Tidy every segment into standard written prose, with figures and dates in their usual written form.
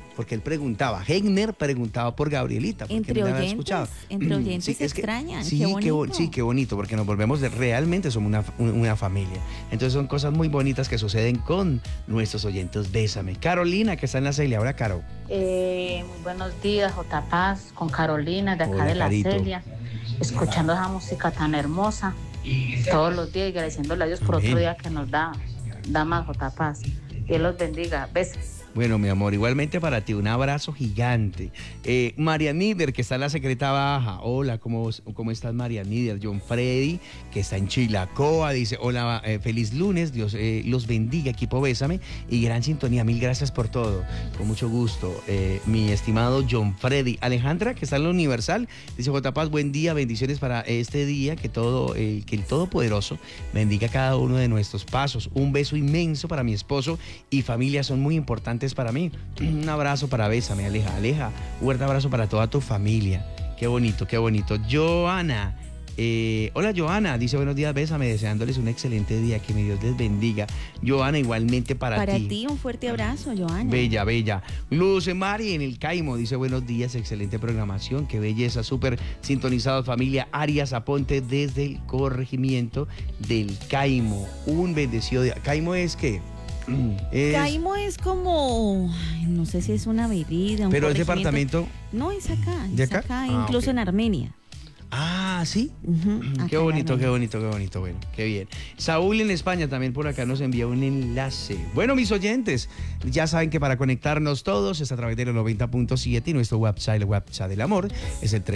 porque él preguntaba, Heigner preguntaba por Gabrielita, porque Entre no la había oyentes, escuchado. entre oyentes Sí, se es que- extrañan, sí, qué bonito. sí, qué bonito, porque nos volvemos realmente somos una familia. Entonces son cosas muy bonitas que suceden con nuestros oyentes. Bésame. Carolina, que está en la Celia. Ahora, Caro. Muy buenos días, J. Paz, con Carolina de acá Hola, de la Carito. Celia, escuchando esa música tan hermosa todos los días y agradeciéndole a Dios por Amén. otro día que nos da más, J. Paz. Dios los bendiga. Besos. Bueno, mi amor, igualmente para ti, un abrazo gigante. María Nieder, que está en la Secreta Baja. Hola, ¿cómo estás, María Nieder? John Freddy, que está en Chilacoa, dice, hola, feliz lunes, Dios los bendiga, equipo Bésame, y gran sintonía, mil gracias por todo, con mucho gusto. Mi estimado John Freddy. Alejandra, que está en la Universal, dice, J. Paz, buen día, bendiciones para este día, que el Todopoderoso bendiga cada uno de nuestros pasos. Un beso inmenso para mi esposo y familia, son muy importantes para mí. Un abrazo para Bésame, Aleja. Aleja, un fuerte abrazo para toda tu familia. Qué bonito, qué bonito. Joana, hola Joana, dice buenos días, Bésame, deseándoles un excelente día, que mi Dios les bendiga. Joana, igualmente para ti. Para ti, un fuerte abrazo, Joana. Bella, bella. Luce Mari en el Caimo dice buenos días, excelente programación, qué belleza, súper sintonizados, familia Arias Aponte desde el corregimiento del Caimo. Un bendecido día. ¿Caimo es qué? Caimo es como, ay, no sé si es una bebida, un pero es corregimiento. departamento. No, es acá, ¿De es acá? acá, Ah, incluso ok. en Armenia. Ah, sí. Acá Qué en bonito, qué Armenia. bonito, qué bonito. Bueno, qué bien. Saúl en España también por acá nos envía un enlace. Bueno, mis oyentes, ya saben que para conectarnos todos es a través de los 90.7 y nuestro WhatsApp, el WhatsApp del amor, es el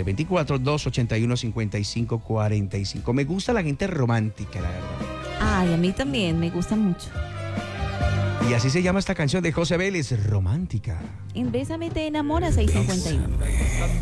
324-281-5545. Me gusta la gente romántica, la verdad. Ay, a mí también, me gusta mucho. Y así se llama esta canción de José Vélez, Romántica. En Bésame te enamora 651.